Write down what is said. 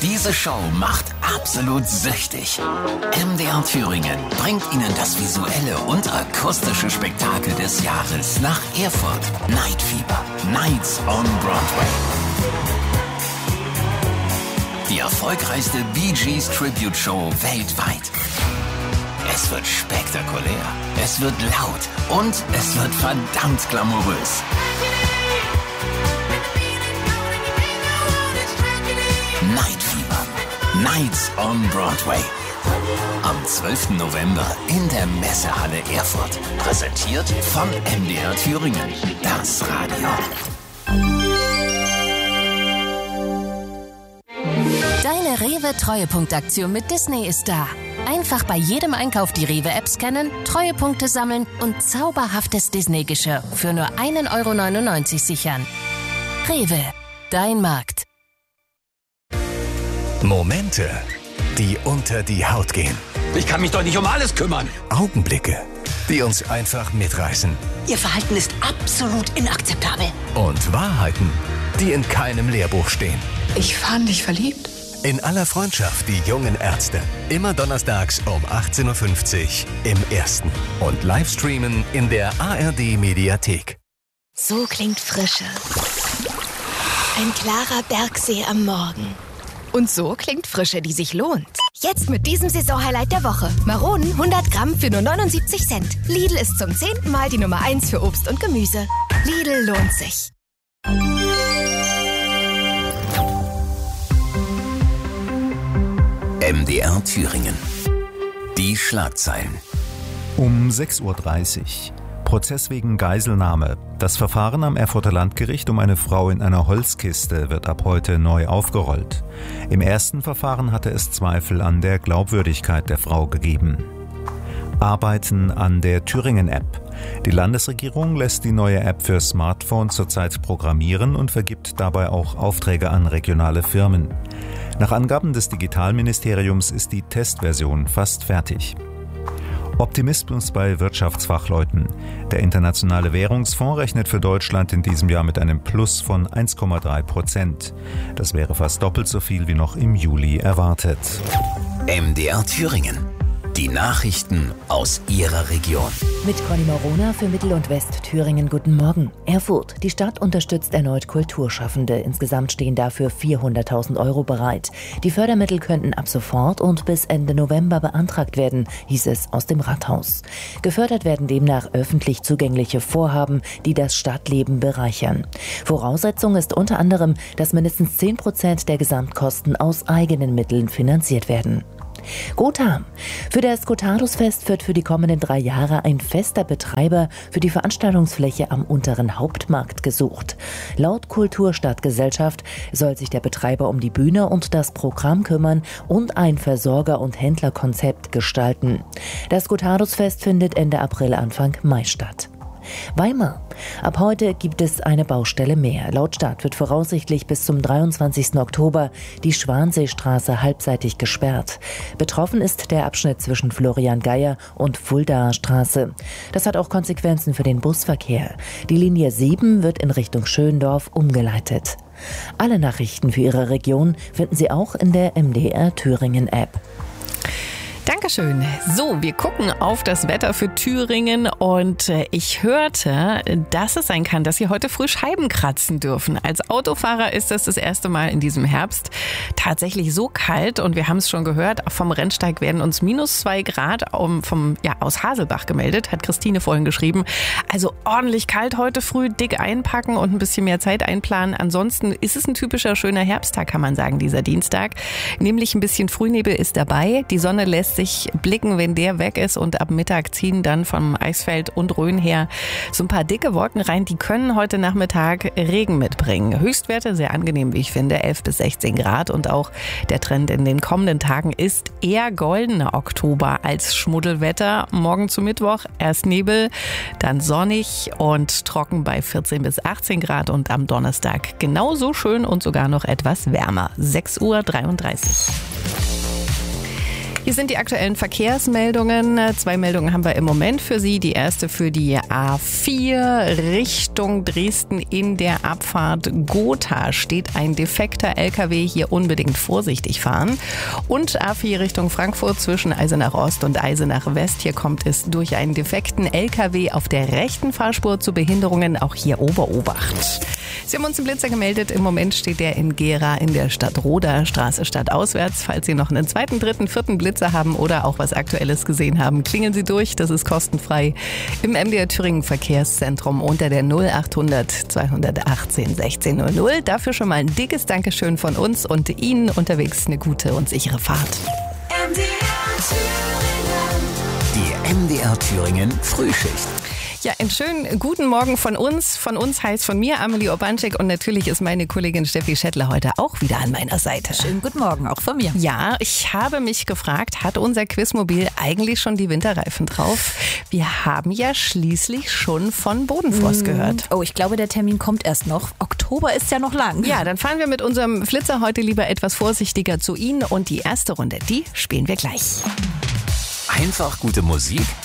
Diese Show macht absolut süchtig. MDR Thüringen bringt Ihnen das visuelle und akustische Spektakel des Jahres nach Erfurt. Night Fever, Nights on Broadway. Die erfolgreichste Bee Gees Tribute Show weltweit. Es wird spektakulär, es wird laut und es wird verdammt glamourös. Night Fever, Nights on Broadway. Am 12. November in der Messehalle Erfurt. Präsentiert von MDR Thüringen, das Radio. Deine Rewe-Treuepunktaktion mit Disney ist da. Einfach bei jedem Einkauf die Rewe-App scannen, Treuepunkte sammeln und zauberhaftes Disney-Geschirr für nur 1,99 € sichern. Rewe, dein Markt. Momente, die unter die Haut gehen. Ich kann mich doch nicht um alles kümmern. Augenblicke, die uns einfach mitreißen. Ihr Verhalten ist absolut inakzeptabel. Und Wahrheiten, die in keinem Lehrbuch stehen. Ich fand dich verliebt. In aller Freundschaft, die jungen Ärzte. Immer donnerstags um 18.50 Uhr im Ersten. Und Livestreamen in der ARD-Mediathek. So klingt Frische. Ein klarer Bergsee am Morgen. Und so klingt Frische, die sich lohnt. Jetzt mit diesem Saisonhighlight der Woche. Maronen 100 Gramm für nur 79 Cent. Lidl ist zum 10. Mal die Nummer 1 für Obst und Gemüse. Lidl lohnt sich. MDR Thüringen. Die Schlagzeilen. Um 6.30 Uhr. Prozess wegen Geiselnahme. Das Verfahren am Erfurter Landgericht um eine Frau in einer Holzkiste wird ab heute neu aufgerollt. Im ersten Verfahren hatte es Zweifel an der Glaubwürdigkeit der Frau gegeben. Arbeiten an der Thüringen-App. Die Landesregierung lässt die neue App für Smartphone zurzeit programmieren und vergibt dabei auch Aufträge an regionale Firmen. Nach Angaben des Digitalministeriums ist die Testversion fast fertig. Optimismus bei Wirtschaftsfachleuten. Der Internationale Währungsfonds rechnet für Deutschland in diesem Jahr mit einem Plus von 1,3%. Das wäre fast doppelt so viel wie noch im Juli erwartet. MDR Thüringen. Die Nachrichten aus Ihrer Region. Mit Conny Morona für Mittel- und West-Thüringen. Guten Morgen. Erfurt. Die Stadt unterstützt erneut Kulturschaffende. Insgesamt stehen dafür 400.000 € bereit. Die Fördermittel könnten ab sofort und bis Ende November beantragt werden, hieß es aus dem Rathaus. Gefördert werden demnach öffentlich zugängliche Vorhaben, die das Stadtleben bereichern. Voraussetzung ist unter anderem, dass mindestens 10% der Gesamtkosten aus eigenen Mitteln finanziert werden. Gotha. Für das Gotthardus-Fest wird für die kommenden 3 Jahre ein fester Betreiber für die Veranstaltungsfläche am unteren Hauptmarkt gesucht. Laut Kulturstadtgesellschaft soll sich der Betreiber um die Bühne und das Programm kümmern und ein Versorger- und Händlerkonzept gestalten. Das Gotthardus-Fest findet Ende April, Anfang Mai statt. Weimar. Ab heute gibt es eine Baustelle mehr. Laut Stadt wird voraussichtlich bis zum 23. Oktober die Schwanseestraße halbseitig gesperrt. Betroffen ist der Abschnitt zwischen Florian Geyer und Fuldaer Straße. Das hat auch Konsequenzen für den Busverkehr. Die Linie 7 wird in Richtung Schöndorf umgeleitet. Alle Nachrichten für Ihre Region finden Sie auch in der MDR Thüringen App. Dankeschön. So, wir gucken auf das Wetter für Thüringen und ich hörte, dass es sein kann, dass Sie heute früh Scheiben kratzen dürfen. Als Autofahrer ist das erste Mal in diesem Herbst tatsächlich so kalt und wir haben es schon gehört, vom Rennsteig werden uns -2 Grad aus Haselbach gemeldet, hat Christine vorhin geschrieben. Also ordentlich kalt heute früh, dick einpacken und ein bisschen mehr Zeit einplanen. Ansonsten ist es ein typischer schöner Herbsttag, kann man sagen, dieser Dienstag. Nämlich ein bisschen Frühnebel ist dabei. Die Sonne lässt sich blicken, wenn der weg ist und ab Mittag ziehen dann vom Eisfeld und Rhön her so ein paar dicke Wolken rein. Die können heute Nachmittag Regen mitbringen. Höchstwerte sehr angenehm, wie ich finde, 11 bis 16 Grad und auch der Trend in den kommenden Tagen ist eher goldener Oktober als Schmuddelwetter. Morgen zu Mittwoch erst Nebel, dann sonnig und trocken bei 14 bis 18 Grad und am Donnerstag genauso schön und sogar noch etwas wärmer. 6:33 Uhr. Hier sind die aktuellen Verkehrsmeldungen. 2 Meldungen haben wir im Moment für Sie. Die erste für die A4 Richtung Dresden in der Abfahrt Gotha steht ein defekter LKW. Hier unbedingt vorsichtig fahren. Und A4 Richtung Frankfurt zwischen Eisenach Ost und Eisenach West. Hier kommt es durch einen defekten LKW auf der rechten Fahrspur zu Behinderungen. Auch hier Obacht. Sie haben uns einen Blitzer gemeldet. Im Moment steht der in Gera in der Stadt Roda, Straße stadtauswärts. Falls Sie noch einen 2., 3., 4. Blitzer haben oder auch was Aktuelles gesehen haben, klingeln Sie durch. Das ist kostenfrei im MDR Thüringen Verkehrszentrum unter der 0800 218 1600. Dafür schon mal ein dickes Dankeschön von uns und Ihnen unterwegs eine gute und sichere Fahrt. Die MDR Thüringen Frühschicht. Ja, einen schönen guten Morgen von uns. Von uns heißt von mir Amelie Obanczyk und natürlich ist meine Kollegin Steffi Schettler heute auch wieder an meiner Seite. Schönen guten Morgen, auch von mir. Ja, ich habe mich gefragt, hat unser Quizmobil eigentlich schon die Winterreifen drauf? Wir haben ja schließlich schon von Bodenfrost gehört. Oh, ich glaube, der Termin kommt erst noch. Oktober ist ja noch lang. Ja, dann fahren wir mit unserem Flitzer heute lieber etwas vorsichtiger zu Ihnen und die erste Runde, die spielen wir gleich. Einfach gute Musik